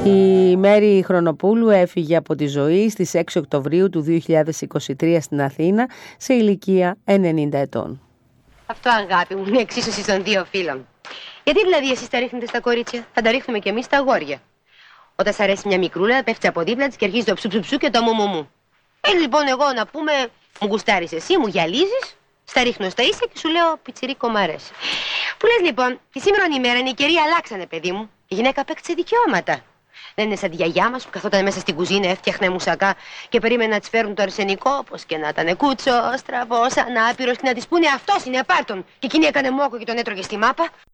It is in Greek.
Η Μέρη Χρονοπούλου έφυγε από τη ζωή στις 6 Οκτωβρίου του 2023 στην Αθήνα σε ηλικία 90 ετών. Αυτό, αγάπη μου, είναι εξίσωση των δύο φίλων. Γιατί δηλαδή εσείς τα ρίχνετε στα κορίτσια, θα τα ρίχνουμε κι εμείς στα αγόρια. Όταν σ' αρέσει μια μικρούλα, πέφτει από δίπλα της και αρχίζει το ψου και το μου. Λοιπόν, εγώ να πούμε, μου γουστάρεις εσύ, μου γυαλίζεις, στα ρίχνω στα ίσια και σου λέω πιτσιρίκο μ' αρέσει. Που λες λοιπόν, τη σήμερα ημέρα οι καιροί αλλάξανε, παιδί μου. Η γυναίκα απέκτησε δικαιώματα. Δεν είναι σαν τη γιαγιά μας που καθόταν μέσα στην κουζίνα, έφτιαχνε μουσακά και περίμενε να της φέρουν το αρσενικό, όπως και να ήταν κούτσο, στραβός, ανάπηρος και να της πούνε αυτός είναι πάρτον. Και εκείνη έκανε μόκο και τον έτρωγε στη μάπα.